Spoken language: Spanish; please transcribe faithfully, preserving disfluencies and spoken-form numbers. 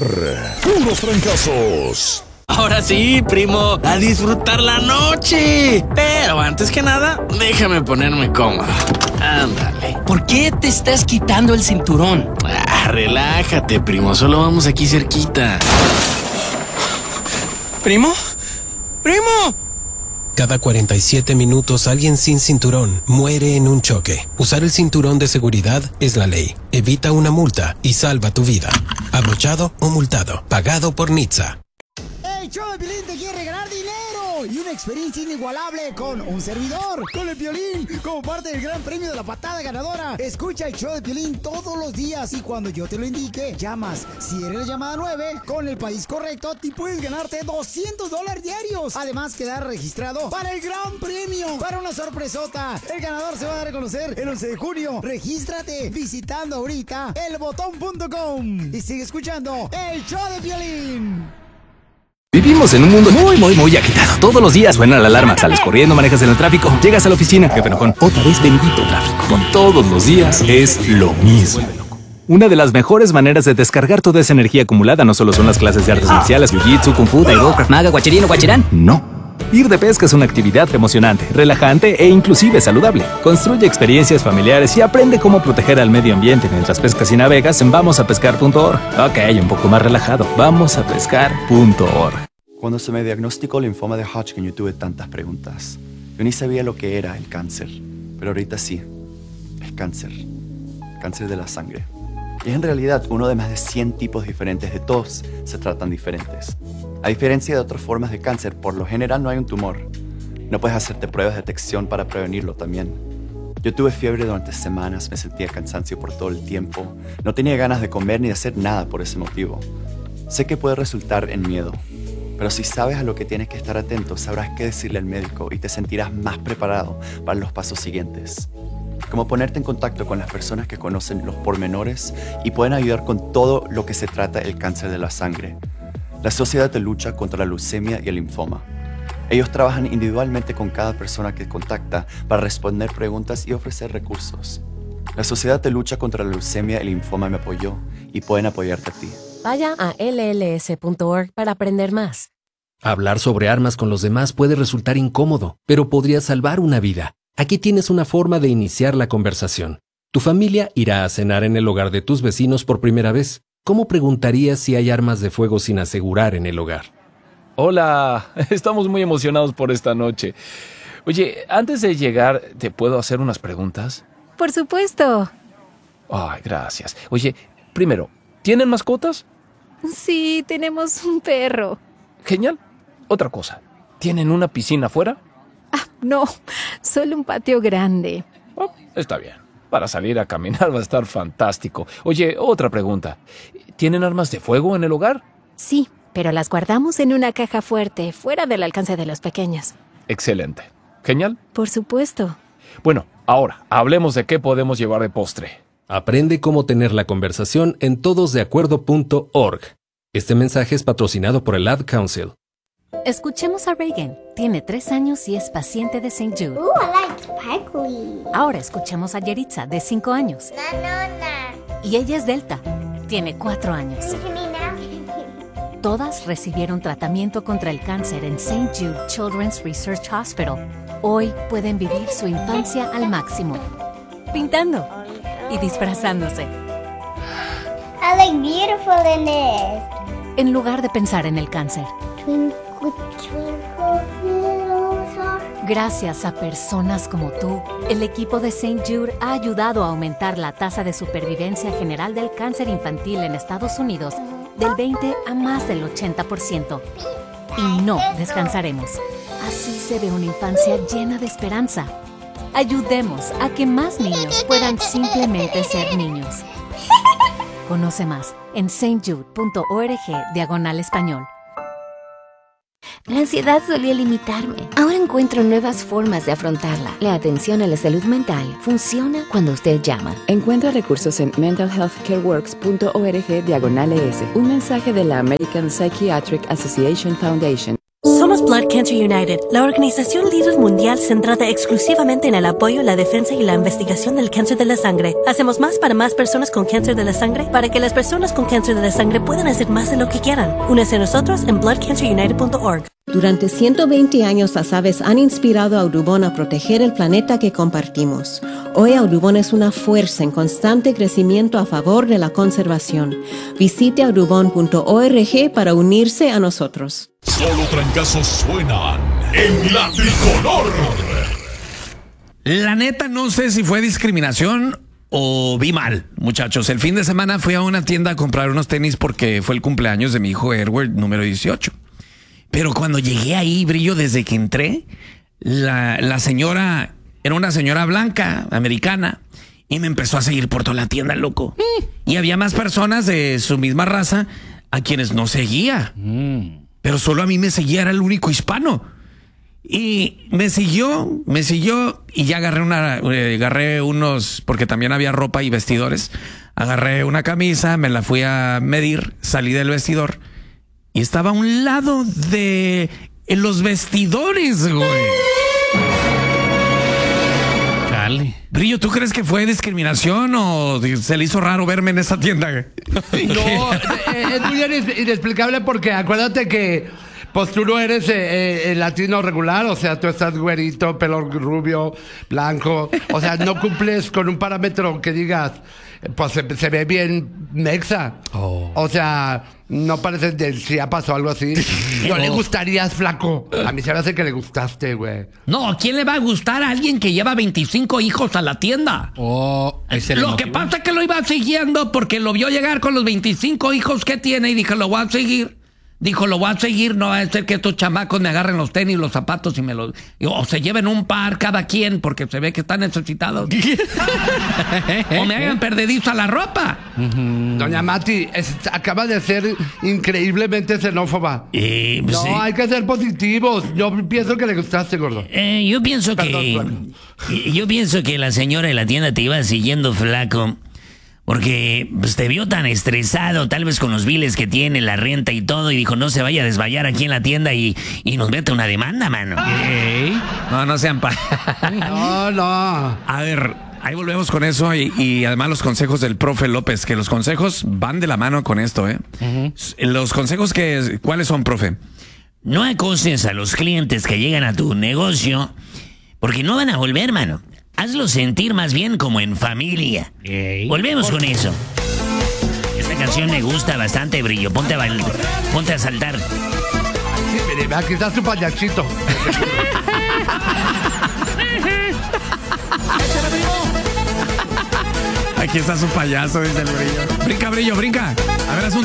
puros trancazos. Ahora sí, primo, a disfrutar la noche. Pero antes que nada, déjame ponerme cómodo. Ándale. ¿Por qué te estás quitando el cinturón? Ah, relájate, primo, solo vamos aquí cerquita. ¿Primo? ¡Primo! Cada cuarenta y siete minutos alguien sin cinturón muere en un choque. Usar el cinturón de seguridad es la ley. Evita una multa y salva tu vida. Abrochado o multado. Pagado por N H T S A. El show de Piolín te quiere regalar dinero y una experiencia inigualable con un servidor, con el Piolín, como parte del gran premio de la patada ganadora. Escucha el show de Piolín todos los días y cuando yo te lo indique, llamas. Si eres la llamada nueve, con el país correcto, te puedes ganarte doscientos dólares diarios. Además, quedar registrado para el gran premio, para una sorpresota. El ganador se va a dar a conocer el once de junio. Regístrate visitando ahorita el botón punto com y sigue escuchando el show de Piolín. Vivimos en un mundo muy, muy, muy agitado. Todos los días suena la alarma. Sales corriendo, manejas en el tráfico, llegas a la oficina. Jefe enojón, otra vez bendito tráfico. Con todos los días es lo mismo. Una de las mejores maneras de descargar toda esa energía acumulada no solo son las clases de artes marciales, jiu-jitsu, kung fu, taibo, krav maga, guachirino, guachirán. No. Ir de pesca es una actividad emocionante, relajante e inclusive saludable. Construye experiencias familiares y aprende cómo proteger al medio ambiente mientras pescas y navegas en vamos a pescar punto org. Ok, un poco más relajado. vamos a pescar punto org. Cuando se me diagnosticó linfoma de Hodgkin, yo tuve tantas preguntas. Yo ni sabía lo que era el cáncer, pero ahorita sí. Es cáncer. Cáncer de la sangre. Y es en realidad uno de más de cien tipos diferentes. De todos se tratan diferentes. A diferencia de otras formas de cáncer, por lo general no hay un tumor. No puedes hacerte pruebas de detección para prevenirlo también. Yo tuve fiebre durante semanas, me sentía cansancio por todo el tiempo. No tenía ganas de comer ni de hacer nada por ese motivo. Sé que puede resultar en miedo, pero si sabes a lo que tienes que estar atento, sabrás qué decirle al médico y te sentirás más preparado para los pasos siguientes. Como ponerte en contacto con las personas que conocen los pormenores y pueden ayudar con todo lo que se trata el cáncer de la sangre. La Sociedad de Lucha contra la Leucemia y el Linfoma. Ellos trabajan individualmente con cada persona que contacta para responder preguntas y ofrecer recursos. La Sociedad de Lucha contra la Leucemia y el Linfoma me apoyó y pueden apoyarte a ti. Vaya a L L S punto org para aprender más. Hablar sobre armas con los demás puede resultar incómodo, pero podría salvar una vida. Aquí tienes una forma de iniciar la conversación. Tu familia irá a cenar en el hogar de tus vecinos por primera vez. ¿Cómo preguntarías si hay armas de fuego sin asegurar en el hogar? Hola, estamos muy emocionados por esta noche. Oye, antes de llegar, ¿te puedo hacer unas preguntas? Por supuesto. Ay, gracias. Oye, primero, ¿tienen mascotas? Sí, tenemos un perro. Genial. Otra cosa, ¿tienen una piscina afuera? Ah, no, solo un patio grande. Oh, está bien. Para salir a caminar va a estar fantástico. Oye, otra pregunta. ¿Tienen armas de fuego en el hogar? Sí, pero las guardamos en una caja fuerte, fuera del alcance de los pequeños. Excelente. ¿Genial? Por supuesto. Bueno, ahora, hablemos de qué podemos llevar de postre. Aprende cómo tener la conversación en todos de acuerdo punto org. Este mensaje es patrocinado por el Ad Council. Escuchemos a Reagan. Tiene tres años y es paciente de Saint Jude. Ooh, I like sparkly. Ahora escuchemos a Yeritza, de cinco años. No, no, no. Y ella es Delta. Tiene cuatro años. Todas recibieron tratamiento contra el cáncer en Saint Jude Children's Research Hospital. Hoy pueden vivir su infancia al máximo. Pintando y disfrazándose. I look beautiful in this. En lugar de pensar en el cáncer. Twinkle, twinkle, little star. Gracias a personas como tú, el equipo de Saint Jude ha ayudado a aumentar la tasa de supervivencia general del cáncer infantil en Estados Unidos del veinte a más del ochenta por ciento. Y no descansaremos. Así se ve una infancia llena de esperanza. Ayudemos a que más niños puedan simplemente ser niños. Conoce más en saint jude punto org diagonal español. La ansiedad solía limitarme. Ahora encuentro nuevas formas de afrontarla. La atención a la salud mental funciona cuando usted llama. Encuentra recursos en mental health care works punto org diagonal es. Un mensaje de la American Psychiatric Association Foundation. Somos Blood Cancer United, la organización líder mundial centrada exclusivamente en el apoyo, la defensa y la investigación del cáncer de la sangre. Hacemos más para más personas con cáncer de la sangre para que las personas con cáncer de la sangre puedan hacer más de lo que quieran. Únese a nosotros en blood cancer united punto org. Durante ciento veinte años, las aves han inspirado a Audubon a proteger el planeta que compartimos. Hoy, Audubon es una fuerza en constante crecimiento a favor de la conservación. Visite audubon punto org para unirse a nosotros. Solo trancazos suenan en la tricolor. La neta, no sé si fue discriminación o vi mal, muchachos. El fin de semana fui a una tienda a comprar unos tenis porque fue el cumpleaños de mi hijo Edward, número dieciocho. Pero cuando llegué ahí, Brillo, desde que entré, la, la señora era una señora blanca, americana, y me empezó a seguir por toda la tienda, loco. Mm. Y había más personas de su misma raza a quienes no seguía. Mm. Pero solo a mí me seguía, era el único hispano. Y me siguió, me siguió, y ya agarré una, eh, agarré unos, porque también había ropa y vestidores. Agarré una camisa, me la fui a medir, salí del vestidor. Y estaba a un lado de en los vestidores, güey. Chale. Brillo, ¿tú crees que fue discriminación o se le hizo raro verme en esa tienda? No, es muy inexplicable porque acuérdate que pues tú no eres eh, eh, latino regular, o sea, tú estás güerito, pelo rubio, blanco, o sea, no cumples con un parámetro que digas, pues se, se ve bien mexa. Oh. O sea, no parece de Chiapas o algo así. No le gustarías, flaco. A mí se me hace que le gustaste, güey. No, ¿a quién le va a gustar a alguien que lleva veinticinco hijos a la tienda? Oh, lo que pasa es que lo iba siguiendo porque lo vio llegar con los veinticinco hijos que tiene y dije, lo voy a seguir. Dijo, lo voy a seguir, no va a ser que estos chamacos me agarren los tenis, los zapatos y me los... O se lleven un par cada quien porque se ve que están necesitados. O me hagan perdedizo la ropa. Uh-huh. Doña Mati, es, acaba de ser increíblemente xenófoba. Eh, pues no, sí. Hay que ser positivos. Yo pienso que le gustaste, gordo. Eh, yo pienso Perdón, que... Yo pienso que la señora de la tienda te iba siguiendo, flaco. Porque pues, te vio tan estresado, tal vez con los biles que tiene, la renta y todo, y dijo, no se vaya a desmayar aquí en la tienda y, y nos mete una demanda, mano. ¿Qué? No, no sean pa... No, no. A ver, ahí volvemos con eso y, y además los consejos del profe López, que los consejos van de la mano con esto, ¿eh? Uh-huh. Los consejos que... ¿Cuáles son, profe? No acoses a los clientes que llegan a tu negocio, porque no van a volver, mano. Hazlo sentir más bien como en familia. Ey. Volvemos con eso. Esta canción me gusta bastante, Brillo. Ponte a bailar, ponte a saltar. Sí, mire, aquí está su payachito. Aquí está su payaso, dice el Brillo. Brinca, Brillo, brinca. A ver, haz un